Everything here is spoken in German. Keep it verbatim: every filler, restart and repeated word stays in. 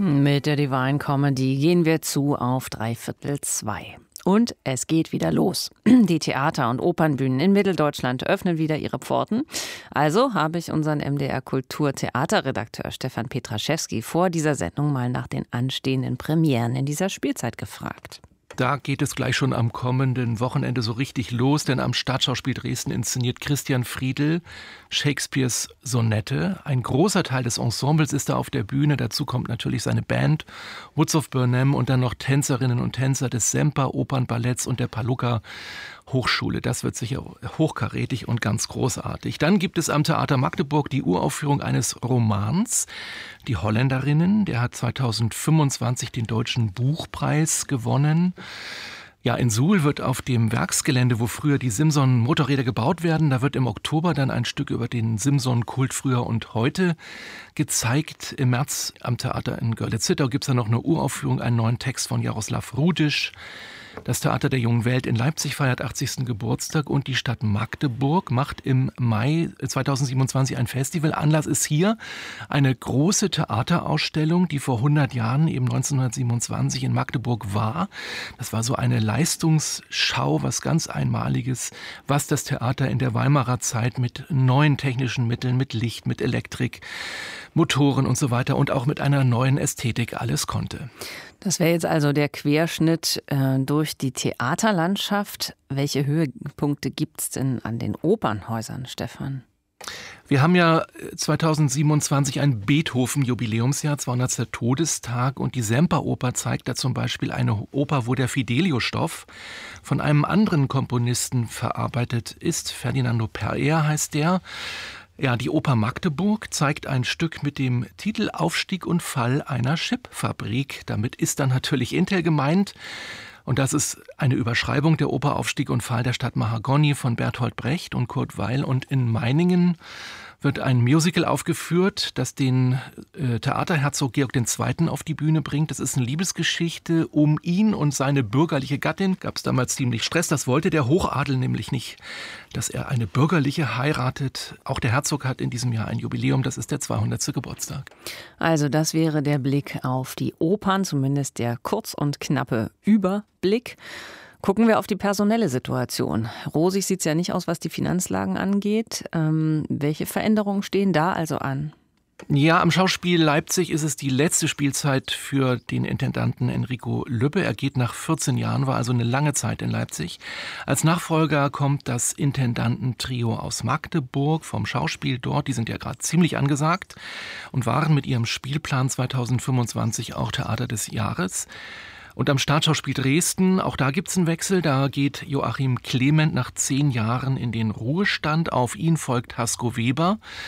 Mit der Divine Comedy gehen wir zu auf dreiviertel zwei. Und es geht wieder los. Die Theater- und Opernbühnen in Mitteldeutschland öffnen wieder ihre Pforten. Also habe ich unseren M D R-Kultur-Theaterredakteur Stefan Petraschewski vor dieser Sendung mal nach den anstehenden Premieren in dieser Spielzeit gefragt. Da geht es gleich schon am kommenden Wochenende so richtig los, denn am Staatsschauspiel Dresden inszeniert Christian Friedl Shakespeares Sonette. Ein großer Teil des Ensembles ist da auf der Bühne. Dazu kommt natürlich seine Band, Woods of Burnham, und dann noch Tänzerinnen und Tänzer des Semper Opernballetts und der Palluca Hochschule. Das wird sicher hochkarätig und ganz großartig. Dann gibt es am Theater Magdeburg die Uraufführung eines Romans, Die Holländerinnen. Der hat zweitausendfünfundzwanzig den Deutschen Buchpreis gewonnen. Ja, in Suhl wird auf dem Werksgelände, wo früher die Simson-Motorräder gebaut werden, da wird im Oktober dann ein Stück über den Simson-Kult früher und heute gezeigt. Im März am Theater in Görlitz-Zittau gibt es dann noch eine Uraufführung, einen neuen Text von Jaroslav Rudisch. Das Theater der Jungen Welt in Leipzig feiert achtzigsten Geburtstag und die Stadt Magdeburg macht im Mai zweitausendsiebenundzwanzig ein Festival. Anlass ist hier eine große Theaterausstellung, die vor hundert Jahren, eben neunzehnhundertsiebenundzwanzig, in Magdeburg war. Das war so eine Leistungsschau, was ganz Einmaliges, was das Theater in der Weimarer Zeit mit neuen technischen Mitteln, mit Licht, mit Elektrik, Motoren und so weiter und auch mit einer neuen Ästhetik alles konnte. Das wäre jetzt also der Querschnitt äh, durch die Theaterlandschaft. Welche Höhepunkte gibt es denn an den Opernhäusern, Stefan? Wir haben ja zweitausendsiebenundzwanzig ein Beethoven-Jubiläumsjahr, zweihundertster Todestag, und die Semperoper zeigt da zum Beispiel eine Oper, wo der Fidelio-Stoff von einem anderen Komponisten verarbeitet ist. Ferdinando Pereira heißt der. Ja, die Oper Magdeburg zeigt ein Stück mit dem Titel Aufstieg und Fall einer Chipfabrik. Damit ist dann natürlich Intel gemeint. Und das ist eine Überschreibung der Oper Aufstieg und Fall der Stadt Mahagoni von Bertolt Brecht und Kurt Weill. Und in Meiningen wird ein Musical aufgeführt, das den äh, Theaterherzog Georg der Zweite. Auf die Bühne bringt. Das ist eine Liebesgeschichte um ihn und seine bürgerliche Gattin. Gab es damals ziemlich Stress. Das wollte der Hochadel nämlich nicht, dass er eine bürgerliche heiratet. Auch der Herzog hat in diesem Jahr ein Jubiläum. Das ist der zweihundertste Geburtstag. Also das wäre der Blick auf die Opern, zumindest der kurz und knappe Überblick. Gucken wir auf die personelle Situation. Rosig sieht es ja nicht aus, was die Finanzlagen angeht. Ähm, welche Veränderungen stehen da also an? Ja, am Schauspiel Leipzig ist es die letzte Spielzeit für den Intendanten Enrico Lübbe. Er geht nach vierzehn Jahren, war also eine lange Zeit in Leipzig. Als Nachfolger kommt das Intendantentrio aus Magdeburg vom Schauspiel dort. Die sind ja gerade ziemlich angesagt und waren mit ihrem Spielplan zweitausendfünfundzwanzig auch Theater des Jahres. Und am Staatsschauspiel Dresden, auch da gibt's einen Wechsel. Da geht Joachim Clement nach zehn Jahren in den Ruhestand. Auf ihn folgt Hasko Weber.